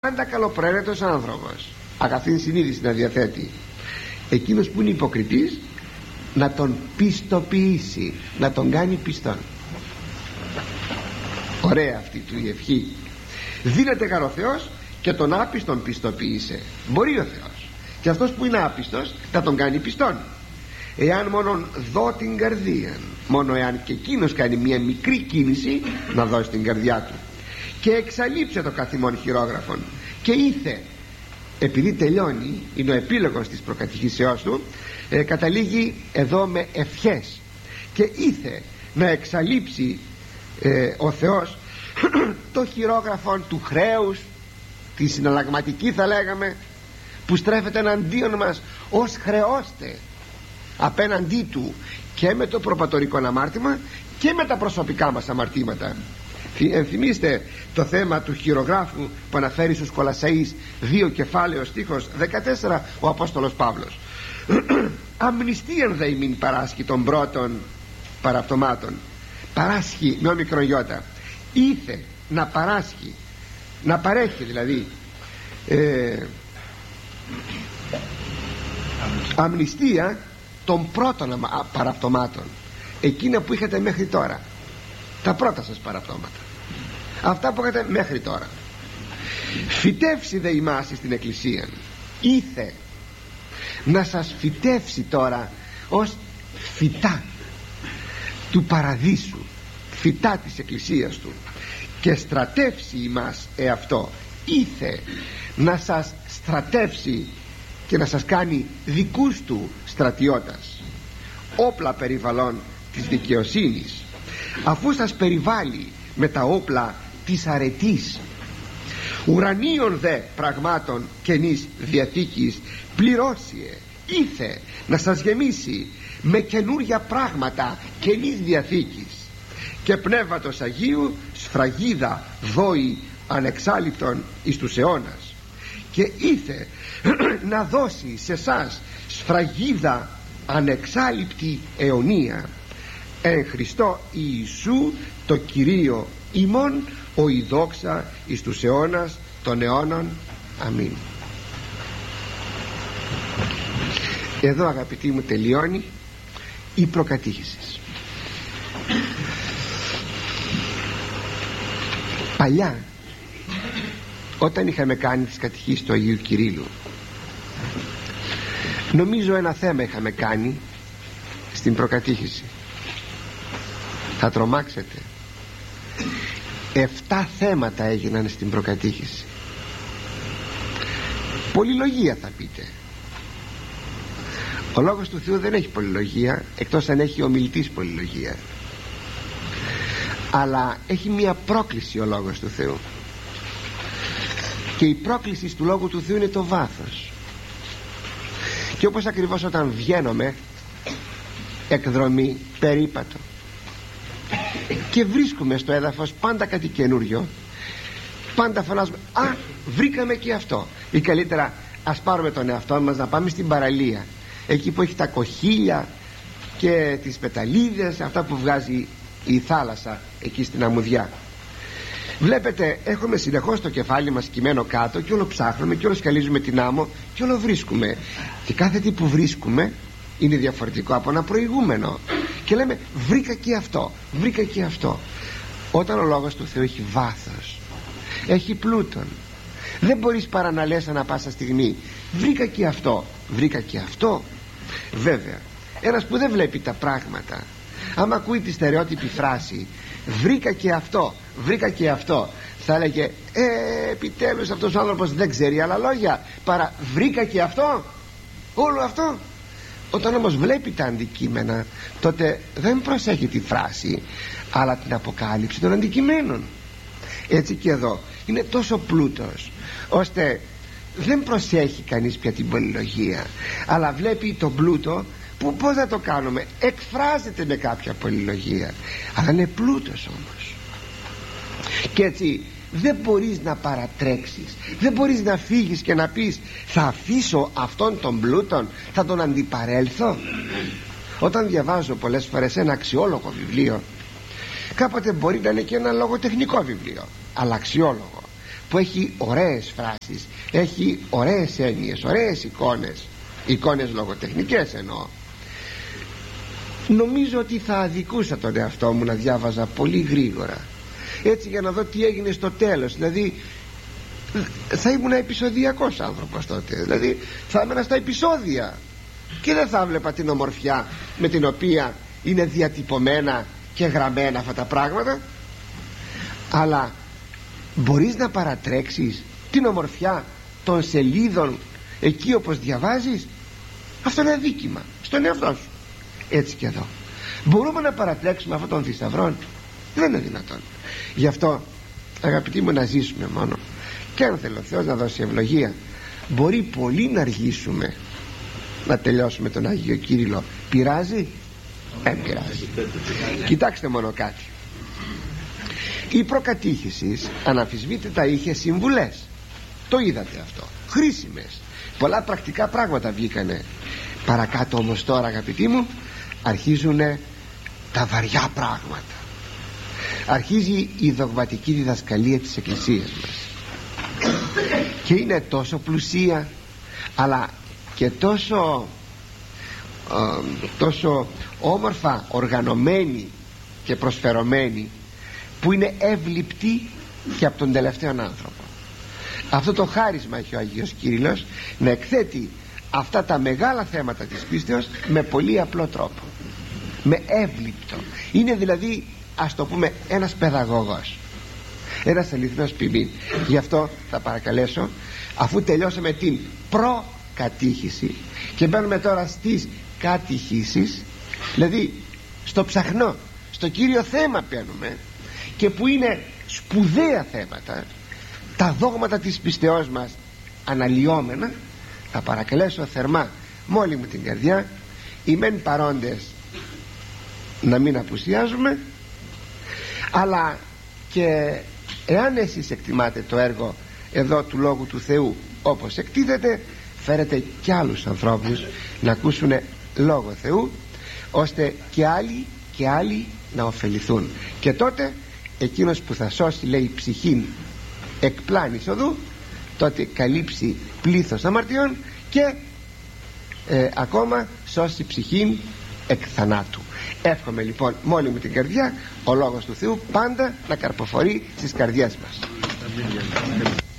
Πάντα καλοπροαίρετος άνθρωπος, αγαθήν συνείδηση να διαθέτει. Εκείνος που είναι υποκριτής να τον πιστοποιήσει, να τον κάνει πιστόν. Ωραία αυτή του η ευχή. Δίνεται γαρ ο Θεός και τον άπιστον πιστοποίησε. Μπορεί ο Θεός και αυτός που είναι άπιστος να τον κάνει πιστόν, εάν μόνον δω την καρδία, μόνο εάν και εκείνος κάνει μια μικρή κίνηση να δώσει την καρδιά του και εξαλείψε το καθημόν χειρόγραφον και ήθε, επειδή τελειώνει, είναι ο επίλογος της προκατηχήσεώς του, καταλήγει εδώ με ευχές, και ήθε να εξαλείψει ο Θεός το χειρόγραφον του χρέους, τη συναλλαγματική θα λέγαμε, που στρέφεται εναντίον μας ως χρεώστε απέναντί του και με το προπατορικό αμάρτημα και με τα προσωπικά μας αμαρτήματα. Ενθυμίστε το θέμα του χειρογράφου που αναφέρει στους Κολασσαείς 2 κεφάλαιο στίχος 14 ο Απόστολος Παύλος. Αμνηστίαν δε ημίν παράσχει των πρώτων παραπτωμάτων. Παράσχει με όμικρον γιώτα. Ήθε να παράσχει, να παρέχει δηλαδή αμνηστία των πρώτων παραπτωμάτων, εκείνα που είχατε μέχρι τώρα, τα πρώτα σας παραπτώματα, αυτά που είχατε μέχρι τώρα. Φυτεύσει δε ημάς στην Εκκλησία. Ήθε να σας φυτεύσει τώρα ως φυτά του παραδείσου, φυτά της Εκκλησίας του, και στρατεύσει ημάς εαυτό. Ήθε να σας στρατεύσει και να σας κάνει δικούς του στρατιώτας, όπλα περιβαλλών της δικαιοσύνης, αφού σας περιβάλλει με τα όπλα της αρετής. Ουρανίων δε πραγμάτων καινής διαθήκης πληρώσιε. Ήθε να σας γεμίσει με καινούρια πράγματα καινής διαθήκης, και πνεύματος Αγίου σφραγίδα δόει ανεξάλειπτον εις τους αιώνας. Και ήθε να δώσει σε σας σφραγίδα ανεξάλειπτη αιωνία, εν Χριστώ Ιησού το Κυρίο ημών, ο η δόξα εις τους αιώνας των αιώνων. Αμήν. Εδώ, αγαπητοί μου, τελειώνει η προκατήχηση. Παλιά, όταν είχαμε κάνει τις κατηχήσεις του Αγίου Κυρίλλου, νομίζω ένα θέμα είχαμε κάνει στην προκατήχηση. Θα τρομάξετε, 7 θέματα έγιναν στην προκατήχηση. Πολυλογία θα πείτε. Ο Λόγος του Θεού δεν έχει πολυλογία, εκτός αν έχει ο ομιλητής πολυλογία, αλλά έχει μία πρόκληση ο Λόγος του Θεού, και η πρόκληση του Λόγου του Θεού είναι το βάθος. Και όπως ακριβώς όταν βγαίνουμε εκδρομή, περίπατο, και βρίσκουμε στο έδαφος πάντα κάτι καινούριο, πάντα φωνάζουμε «Α, βρήκαμε και αυτό», ή καλύτερα ας πάρουμε τον εαυτό μας να πάμε στην παραλία, εκεί που έχει τα κοχύλια και τις πεταλίδες, αυτά που βγάζει η θάλασσα εκεί στην αμμουδιά. Βλέπετε, έχουμε συνεχώς το κεφάλι μας κυμμένο κάτω και όλο ψάχνουμε και όλο σκαλίζουμε την άμμο και όλο βρίσκουμε, και κάθε τι που βρίσκουμε είναι διαφορετικό από ένα προηγούμενο, και λέμε βρήκα και αυτό, βρήκα και αυτό. Όταν ο Λόγος του Θεού έχει βάθος, έχει πλούτον, δεν μπορείς παρά να λες ανά πάσα στιγμή βρήκα και αυτό, βρήκα και αυτό. Βέβαια, ένας που δεν βλέπει τα πράγματα, άμα ακούει τη στερεότυπη φράση βρήκα και αυτό, βρήκα και αυτό, θα έλεγε επιτέλους αυτός ο άνθρωπος δεν ξέρει άλλα λόγια παρά βρήκα και αυτό, όλο αυτό. Όταν όμως βλέπει τα αντικείμενα, τότε δεν προσέχει τη φράση αλλά την αποκάλυψη των αντικειμένων. Έτσι και εδώ είναι τόσο πλούτος, ώστε δεν προσέχει κανείς πια την πολυλογία, αλλά βλέπει τον πλούτο που πώς θα το κάνουμε, εκφράζεται με κάποια πολυλογία, αλλά είναι πλούτος όμως. Και έτσι δεν μπορείς να παρατρέξεις, δεν μπορείς να φύγεις και να πεις θα αφήσω αυτόν τον πλούτον, θα τον αντιπαρέλθω. Όταν διαβάζω πολλές φορές ένα αξιόλογο βιβλίο, κάποτε μπορεί να είναι και ένα λογοτεχνικό βιβλίο, αλλά αξιόλογο, που έχει ωραίες φράσεις, έχει ωραίες έννοιες, ωραίες εικόνες λογοτεχνικές εννοώ. Νομίζω ότι θα αδικούσα τον εαυτό μου να διάβαζα πολύ γρήγορα, έτσι, για να δω τι έγινε στο τέλος. Δηλαδή θα ήμουν επεισοδιακός άνθρωπος τότε, δηλαδή θα έμενα στα επεισόδια και δεν θα βλέπα την ομορφιά με την οποία είναι διατυπωμένα και γραμμένα αυτά τα πράγματα. Αλλά μπορείς να παρατρέξεις την ομορφιά των σελίδων εκεί όπως διαβάζεις? Αυτό είναι αδίκημα στον εαυτό σου. Έτσι και εδώ μπορούμε να παρατρέξουμε αυτόν τον θησαυρό? Δεν είναι δυνατόν. Γι' αυτό, αγαπητοί μου, να ζήσουμε μόνο, και αν θέλω ο Θεός να δώσει ευλογία, μπορεί πολύ να αργήσουμε να τελειώσουμε τον Άγιο Κύριλλο. Πειράζει? Δεν πειράζει. Κοιτάξτε μόνο κάτι. Η προκατήχηση αναμφισβήτητα είχε συμβουλές, το είδατε αυτό, χρήσιμες, πολλά πρακτικά πράγματα βγήκανε. Παρακάτω όμως τώρα, αγαπητοί μου, αρχίζουν τα βαριά πράγματα. Αρχίζει η δογματική διδασκαλία της Εκκλησίας μας και είναι τόσο πλουσία, αλλά και τόσο όμορφα οργανωμένη και προσφερωμένη, που είναι εύληπτη και από τον τελευταίο άνθρωπο. Αυτό το χάρισμα έχει ο Άγιος Κύριλλος, να εκθέτει αυτά τα μεγάλα θέματα της πίστεως με πολύ απλό τρόπο, με εύληπτο. Είναι δηλαδή, ας το πούμε, ένας παιδαγωγός, ένας αληθινός ποιμήν. Γι' αυτό θα παρακαλέσω, αφού τελειώσαμε την προκατήχηση και μπαίνουμε τώρα στις κατηχήσεις, δηλαδή στο ψαχνό, στο κύριο θέμα μπαίνουμε, και που είναι σπουδαία θέματα, τα δόγματα της πιστεώς μας αναλυόμενα, θα παρακαλέσω θερμά με όλη μου την καρδιά οι μεν παρόντες να μην απουσιάζουμε, αλλά και εάν εσείς εκτιμάτε το έργο εδώ του Λόγου του Θεού όπως εκτίθεται, φέρετε κι άλλους ανθρώπους να ακούσουν Λόγο Θεού, ώστε και άλλοι να ωφεληθούν. Και τότε εκείνος που θα σώσει, λέει, ψυχήν εκ πλάνης οδού, τότε καλύψει πλήθος αμαρτιών και ακόμα σώσει ψυχήν εκ θανάτου. Εύχομαι λοιπόν με όλη μου την καρδιά ο Λόγος του Θεού πάντα να καρποφορεί στις καρδιές μας.